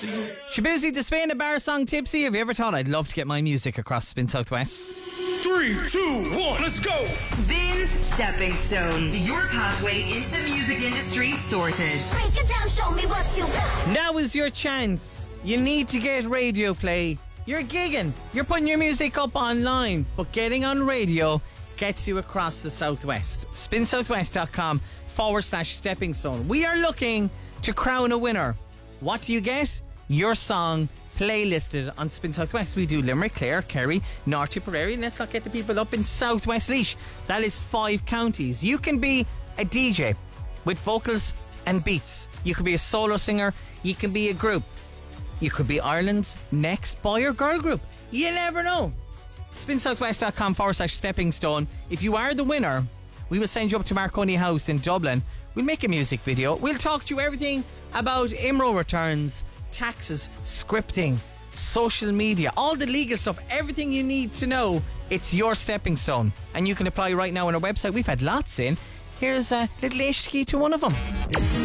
Shabuzi, the Spain a bar song Tipsy. Have you ever thought I'd love to get my music across Spin Southwest? 3, 2, 1, let's go! Spin's Stepping Stone. Your pathway into the music industry sorted. Break it down, show me what you got. Now is your chance. You need to get radio play. You're gigging. You're putting your music up online. But getting on radio gets you across the Southwest. SpinSouthwest.com/stepping stone. We are looking to crown a winner. What do you get? Your song playlisted on Spin Southwest. We do Limerick, Clare, Kerry, North Tipperary, and let's not get the people up in Southwest Laois. That is 5 counties. You can be a DJ with vocals and beats. You could be a solo singer. You can be a group. You could be Ireland's next boy or girl group. You never know. SpinSouthwest.com/stepping stone. If you are the winner, we will send you up to Marconi House in Dublin. We'll make a music video. We'll talk to you everything about IMRO returns, taxes, scripting, social media, all the legal stuff, everything you need to know. It's your stepping stone. And you can apply right now on our website. We've had lots in. Here's a little HT to one of them.